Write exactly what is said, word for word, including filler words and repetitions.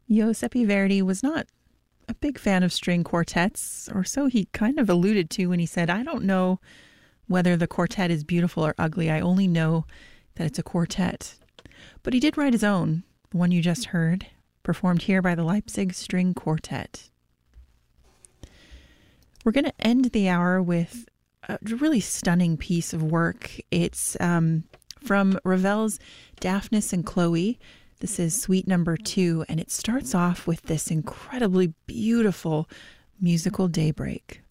Giuseppe Verdi was not a big fan of string quartets, or so he kind of alluded to when he said, I don't know whether the quartet is beautiful or ugly. I only know that it's a quartet. But he did write his own, the one you just heard, performed here by the Leipzig String Quartet. We're going to end the hour with a really stunning piece of work. It's um, from Ravel's Daphnis and Chloe. This is suite number two, and it starts off with this incredibly beautiful musical daybreak.